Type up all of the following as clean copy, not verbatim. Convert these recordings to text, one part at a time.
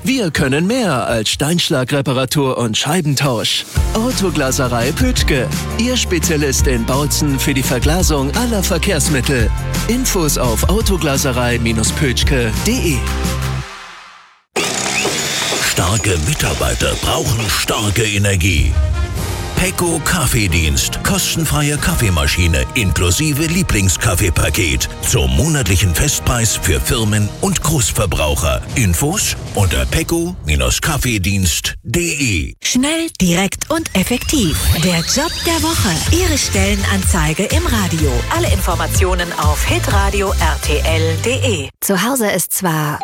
Wir können mehr als Steinschlagreparatur und Scheibentausch. Autoglaserei Pötschke, Ihr Spezialist in Bautzen für die Verglasung aller Verkehrsmittel. Infos auf autoglaserei-pötschke.de. Starke Mitarbeiter brauchen starke Energie. Pecco Kaffeedienst. Kostenfreie Kaffeemaschine inklusive Lieblingskaffeepaket zum monatlichen Festpreis für Firmen und Großverbraucher. Infos unter pecco-kaffeedienst.de. Schnell, direkt und effektiv. Der Job der Woche. Ihre Stellenanzeige im Radio. Alle Informationen auf hitradio rtl.de. Zu Hause ist zwar...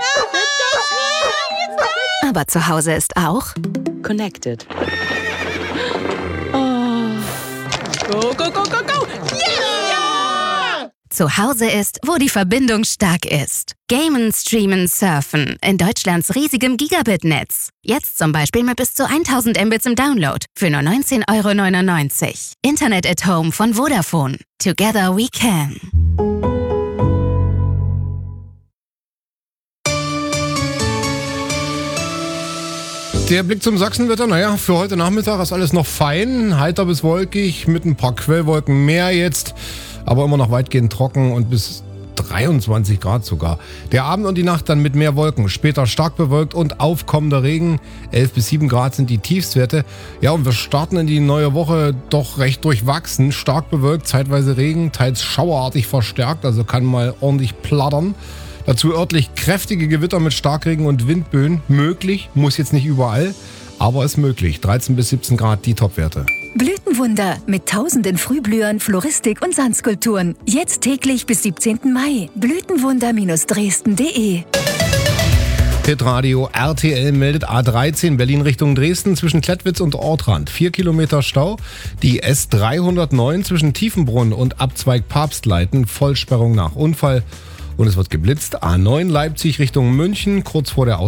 aber zu Hause ist auch... Connected. Go, go, go, go, go! Yeah! Zu Hause ist, wo die Verbindung stark ist. Gamen, streamen, surfen. In Deutschlands riesigem Gigabit-Netz. Jetzt zum Beispiel mit bis zu 1000 Mbits im Download. Für nur 19,99 €. Internet at Home von Vodafone. Together we can. Der Blick zum Sachsenwetter, naja, für heute Nachmittag ist alles noch fein, heiter bis wolkig, mit ein paar Quellwolken mehr jetzt, aber immer noch weitgehend trocken und bis 23 Grad sogar. Der Abend und die Nacht dann mit mehr Wolken, später stark bewölkt und aufkommender Regen, 11 bis 7 Grad sind die Tiefstwerte. Ja, und wir starten in die neue Woche doch recht durchwachsen, stark bewölkt, zeitweise Regen, teils schauerartig verstärkt, also kann mal ordentlich plattern. Dazu örtlich kräftige Gewitter mit Starkregen und Windböen. Möglich, muss jetzt nicht überall, aber ist möglich. 13 bis 17 Grad die Topwerte. Blütenwunder mit tausenden Frühblühern, Floristik und Sandskulpturen. Jetzt täglich bis 17. Mai. Blütenwunder-dresden.de. Hitradio RTL meldet A13 Berlin Richtung Dresden zwischen Klettwitz und Ortrand. 4 Kilometer Stau. Die S309 zwischen Tiefenbrunn und Abzweig Papstleiten. Vollsperrung nach Unfall. Und es wird geblitzt. A9 Leipzig Richtung München, kurz vor der